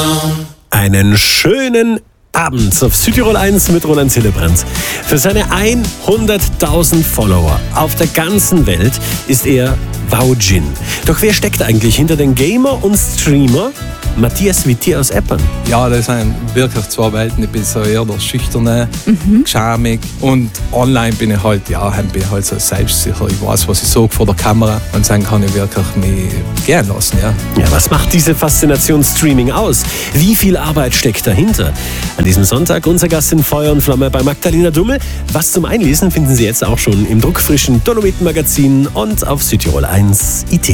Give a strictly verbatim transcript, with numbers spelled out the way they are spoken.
Einen schönen Abend auf Südtirol eins mit Roland Hillebrand. Für seine hunderttausend Follower auf der ganzen Welt ist er Waujin. Doch wer steckt eigentlich hinter den Gamer und Streamer Matthias Witti aus Eppern? Ja, das sind wirklich zwei Welten. Ich bin so eher der Schüchterne, mhm. schamig, und online bin ich halt, ja, bin ich halt so selbstsicher. Ich weiß, was ich sage vor der Kamera, und dann kann ich wirklich mich gehen lassen. Ja. Ja, was macht diese Faszination Streaming aus? Wie viel Arbeit steckt dahinter? An diesem Sonntag unser Gast in Feuer und Flamme bei Magdalena Dummel. Was zum Einlesen finden Sie jetzt auch schon im druckfrischen Dolomiten-Magazin und auf Südtirol eins punkt I T.